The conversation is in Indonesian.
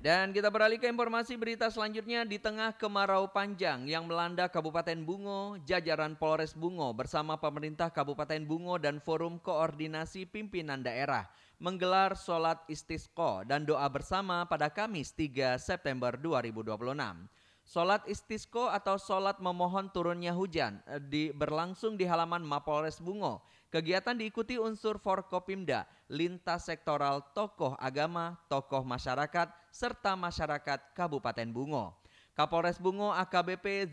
Dan kita beralih ke informasi berita selanjutnya. Di tengah kemarau panjang yang melanda Kabupaten Bungo, jajaran Polres Bungo bersama pemerintah Kabupaten Bungo dan Forum Koordinasi Pimpinan Daerah menggelar sholat istisqa dan doa bersama pada Kamis 3 September 2026. Sholat istisqa atau sholat memohon turunnya hujan berlangsung di halaman Mapolres Bungo. Kegiatan diikuti unsur Forkopimda, lintas sektoral, tokoh agama, tokoh masyarakat, serta masyarakat Kabupaten Bungo. Kapolres Bungo AKBP